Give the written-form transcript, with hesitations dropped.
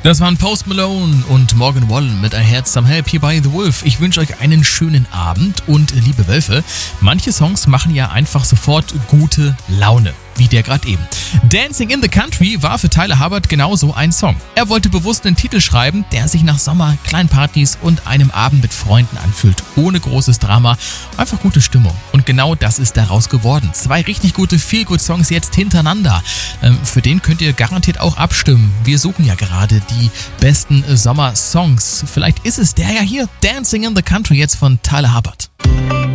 Das waren Post Malone und Morgan Wallen mit I Had Some Help hier bei The Wolf. Ich wünsche euch einen schönen Abend und liebe Wölfe, manche Songs machen ja einfach sofort gute Laune, wie der gerade eben. Dancing in the Country war für Tyler Hubbard genauso ein Song. Er wollte bewusst einen Titel schreiben, der sich nach Sommer, Kleinpartys und einem Abend mit Freunden anfühlt. Ohne großes Drama, einfach gute Stimmung. Und genau das ist daraus geworden. 2 richtig gute Feel-Good-Songs jetzt hintereinander. Für den könnt ihr garantiert auch abstimmen. Wir suchen ja gerade die besten Sommer-Songs. Vielleicht ist es der ja hier, Dancing in the Country jetzt von Tyler Hubbard.